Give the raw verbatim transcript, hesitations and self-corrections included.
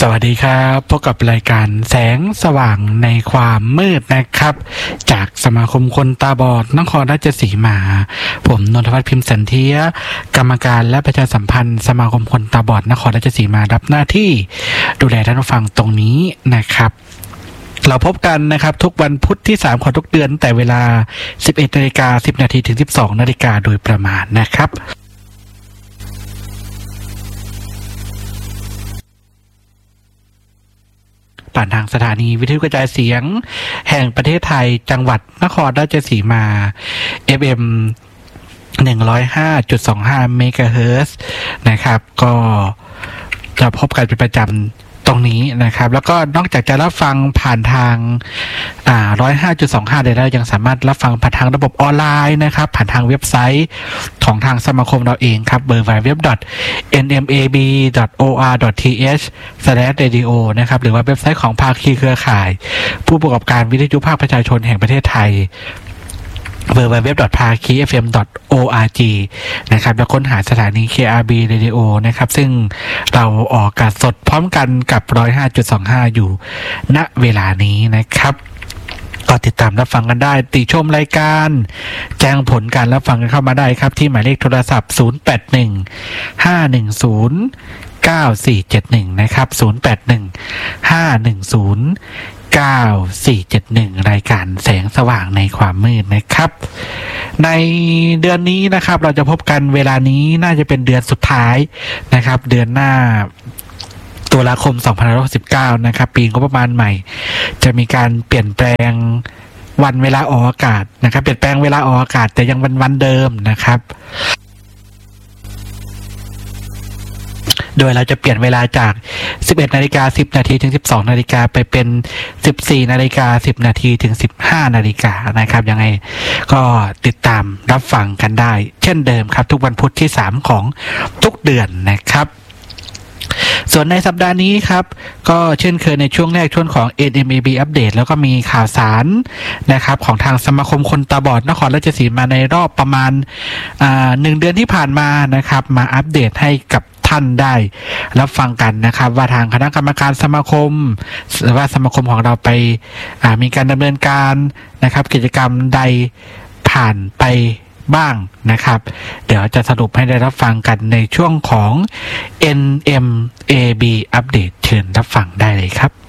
วัสดีครับพบกับรายการแสงสว่างในความมืดนะครับจากสมาคมคนตาบอดนครราชสีมาผมนนทวัฒน์พิมพ์สันเทียกรรมการและประชาสัมพันธ์สมาคมคนตาบอดนครราชสีมารับหน้าที่ดูแลท่านผู้ฟังตรงนี้นะครับเราพบกันนะครับทุกวันพุธที่สามของทุกเดือนแต่เวลา สิบเอ็ดนาฬิกาสิบนาทีถึง สิบสองนาฬิกาโดยประมาณนะครับผ่านทางสถานีวิทยุกระจายเสียงแห่งประเทศไทยจังหวัดนครราชสีมา เอฟ เอ็ม หนึ่งร้อยห้าจุดสองห้า เมกะเฮิรตซ์นะครับก็จะพบกันเป็นประจำตรงนี้นะครับแล้วก็นอกจากจะรับฟังผ่านทางอ่า หนึ่งร้อยห้าจุดสองห้า ได้แล้วยังสามารถรับฟังผ่านทางระบบออนไลน์นะครับผ่านทางเว็บไซต์ของทางสมาคมเราเองครับ ดับเบิลยู ดับเบิลยู ดับเบิลยู ดอท เอ็น เอ็ม เอ บี ดอท โอ อาร์ ดอท ที เอช สแลช เรดิโอ นะครับหรือว่าเว็บไซต์ของภาคีเครือข่ายผู้ประกอบการวิทยุภาคประชาชนแห่งประเทศไทยดับเบิลยู ดับเบิลยู ดับเบิลยู ดอท พาคี เอฟ เอ็ม ดอท โอ อาร์ จี นะครับแล้วค้นหาสถานี เค อาร์ บี Radio นะครับซึ่งเราออกอากาศสดพร้อมกันกับ หนึ่งร้อยห้าจุดสองห้า อยู่ณเวลานี้นะครับก็ติดตามรับฟังกันได้ติชมรายการแจ้งผลการรับฟังกันเข้ามาได้ครับที่หมายเลขโทรศัพท์ศูนย์ แปด หนึ่ง ห้า หนึ่ง ศูนย์ เก้า สี่ เจ็ด หนึ่งนะครับศูนย์ แปด หนึ่ง ห้า หนึ่ง ศูนย์ เก้า สี่ เจ็ด หนึ่งรายการแสงสว่างในความมืดนะครับในเดือนนี้นะครับเราจะพบกันเวลานี้น่าจะเป็นเดือนสุดท้ายนะครับเดือนหน้าตุลาคมสองพันห้าร้อยหกสิบเก้านะครับปีงบประมาณใหม่จะมีการเปลี่ยนแปลงวันเวลาออกอากาศนะครับเปลี่ยนแปลงเวลาออกอากาศแต่ยังวันวันเดิมนะครับโดยเราจะเปลี่ยนเวลาจาก สิบเอ็ดนาฬิกาสิบนาทีถึง สิบสองนาฬิกาไปเป็น สิบสี่นาฬิกาสิบนาทีถึง สิบห้านาฬิกานะครับยังไงก็ติดตามรับฟังกันได้เช่นเดิมครับทุกวันพุธที่สามของทุกเดือนนะครับส่วนในสัปดาห์นี้ครับก็เช่นเคยในช่วงแรกช่วงของ เอ็น เอ็ม เอ บี อัปเดตแล้วก็มีข่าวสารนะครับของทางสมาคมคนตาบอดนครราชสีมาในรอบประมาณอ่าหนึ่งเดือนที่ผ่านมานะครับมาอัปเดตให้กับท่านได้รับฟังกันนะครับว่าทางคณะกรรมการสมาคมหรือว่าสมาคมของเราไปมีการดำเนินการนะครับกิจกรรมใดผ่านไปบ้างนะครับเดี๋ยวจะสรุปให้ได้รับฟังกันในช่วงของ เอ็น เอ็ม เอ บี อัปเดตเชิญรับฟังได้เลยครับ